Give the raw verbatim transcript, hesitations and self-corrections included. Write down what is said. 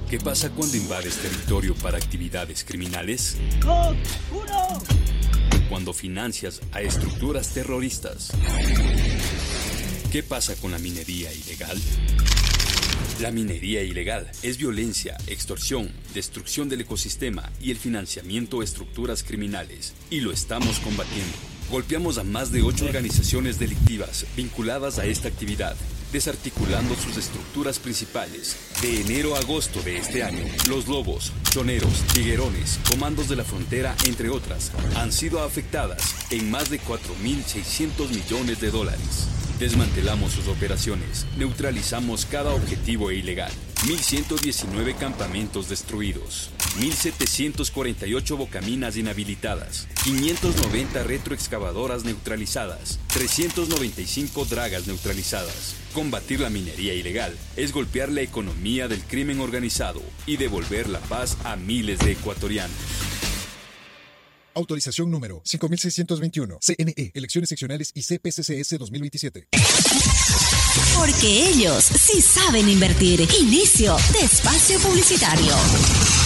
¿Qué pasa cuando invades territorio para actividades criminales? ¡Dos, uno! Cuando financias a estructuras terroristas. ¿Qué pasa con la minería ilegal? La minería ilegal es violencia, extorsión, destrucción del ecosistema y el financiamiento a estructuras criminales, y lo estamos combatiendo. Golpeamos a más de ocho organizaciones delictivas vinculadas a esta actividad, desarticulando sus estructuras principales. De enero a agosto de este año, Los Lobos, Choneros, Tiguerones, Comandos de la Frontera, entre otras, han sido afectadas en más de cuatro mil seiscientos millones de dólares. Desmantelamos sus operaciones, neutralizamos cada objetivo ilegal. mil ciento diecinueve campamentos destruidos, mil setecientos cuarenta y ocho bocaminas inhabilitadas, quinientas noventa retroexcavadoras neutralizadas, trescientas noventa y cinco dragas neutralizadas. Combatir la minería ilegal es golpear la economía del crimen organizado y devolver la paz a miles de ecuatorianos. Autorización número cinco mil seiscientos veintiuno. C N E, Elecciones Seccionales y C P C C S dos mil veintisiete. Porque ellos sí saben invertir. Inicio de espacio publicitario.